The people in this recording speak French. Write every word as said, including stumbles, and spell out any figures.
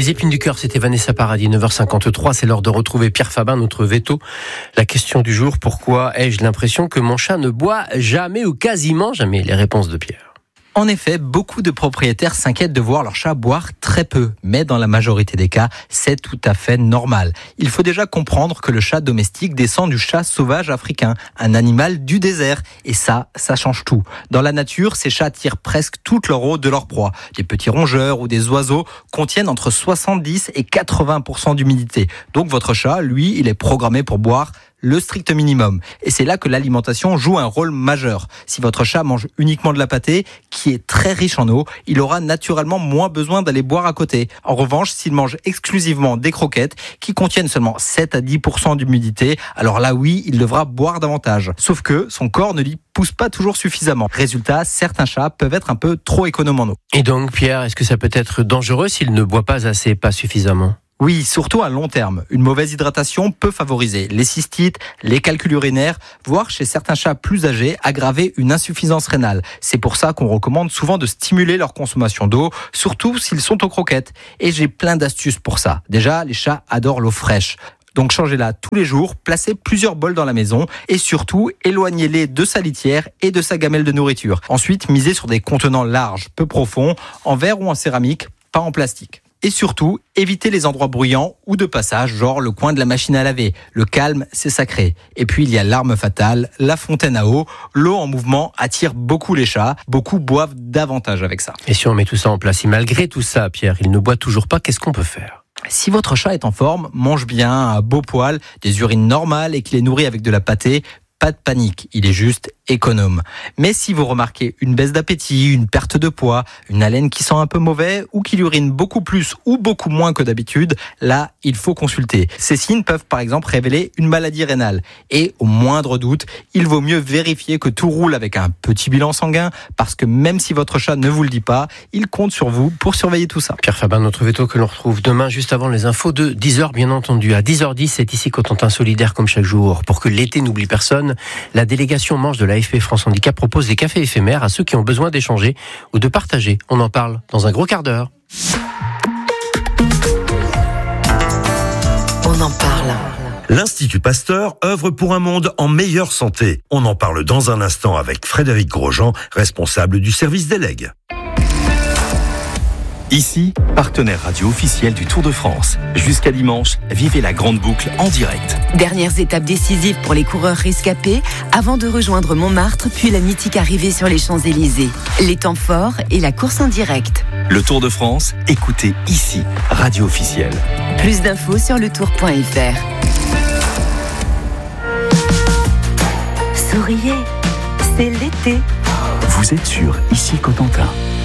Les épines du cœur, c'était Vanessa Paradis, neuf heures cinquante-trois. C'est l'heure de retrouver Pierre Fabin, notre veto. La question du jour, pourquoi ai-je l'impression que mon chat ne boit jamais ou quasiment jamais? Les réponses de Pierre. En effet, beaucoup de propriétaires s'inquiètent de voir leur chat boire très peu. Mais dans la majorité des cas, c'est tout à fait normal. Il faut déjà comprendre que le chat domestique descend du chat sauvage africain, un animal du désert. Et ça, ça change tout. Dans la nature, ces chats tirent presque toute leur eau de leur proie. Des petits rongeurs ou des oiseaux contiennent entre soixante-dix et quatre-vingts pour cent d'humidité. Donc votre chat, lui, il est programmé pour boire le strict minimum. Et c'est là que l'alimentation joue un rôle majeur. Si votre chat mange uniquement de la pâtée, qui est très riche en eau, il aura naturellement moins besoin d'aller boire à côté. En revanche, s'il mange exclusivement des croquettes, qui contiennent seulement sept à dix pour cent d'humidité, alors là oui, il devra boire davantage. Sauf que son corps ne lui pousse pas toujours suffisamment. Résultat, certains chats peuvent être un peu trop économes en eau. Et donc, Pierre, est-ce que ça peut être dangereux s'il ne boit pas assez, pas suffisamment ? Oui, surtout à long terme. Une mauvaise hydratation peut favoriser les cystites, les calculs urinaires, voire chez certains chats plus âgés, aggraver une insuffisance rénale. C'est pour ça qu'on recommande souvent de stimuler leur consommation d'eau, surtout s'ils sont aux croquettes. Et j'ai plein d'astuces pour ça. Déjà, les chats adorent l'eau fraîche. Donc changez-la tous les jours, placez plusieurs bols dans la maison et surtout éloignez-les de sa litière et de sa gamelle de nourriture. Ensuite, misez sur des contenants larges, peu profonds, en verre ou en céramique, pas en plastique. Et surtout, évitez les endroits bruyants ou de passage, genre le coin de la machine à laver. Le calme, c'est sacré. Et puis, il y a l'arme fatale, la fontaine à eau. L'eau en mouvement attire beaucoup les chats. Beaucoup boivent davantage avec ça. Et si on met tout ça en place, et malgré tout ça, Pierre, il ne boit toujours pas, qu'est-ce qu'on peut faire ? Si votre chat est en forme, mange bien, un beau poil, des urines normales et qu'il est nourri avec de la pâtée, pas de panique, il est juste économe. Mais si vous remarquez une baisse d'appétit, une perte de poids, une haleine qui sent un peu mauvais ou qu'il urine beaucoup plus ou beaucoup moins que d'habitude, là, il faut consulter. Ces signes peuvent par exemple révéler une maladie rénale. Et au moindre doute, il vaut mieux vérifier que tout roule avec un petit bilan sanguin parce que même si votre chat ne vous le dit pas, il compte sur vous pour surveiller tout ça. Pierre Fabin, notre veto que l'on retrouve demain juste avant les infos de dix heures bien entendu. À dix heures dix, c'est ici Cotentin Solidaire comme chaque jour. Pour que l'été n'oublie personne, la délégation Manche de l'A F P France Handicap propose des cafés éphémères à ceux qui ont besoin d'échanger ou de partager. On en parle dans un gros quart d'heure. On en parle. L'Institut Pasteur œuvre pour un monde en meilleure santé. On en parle dans un instant avec Frédéric Grosjean, responsable du service des legs. Ici, partenaire radio officiel du Tour de France. Jusqu'à dimanche, vivez la grande boucle en direct. Dernières étapes décisives pour les coureurs rescapés avant de rejoindre Montmartre, puis la mythique arrivée sur les Champs-Élysées. Les temps forts et la course en direct. Le Tour de France, écoutez ici, radio officielle. Plus d'infos sur le tour point f r. Souriez, c'est l'été. Vous êtes sur Ici Cotentin.